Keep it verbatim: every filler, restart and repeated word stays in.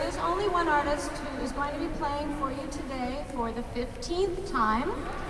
is only one artist who is going to be playing for you today for the fifteenth time.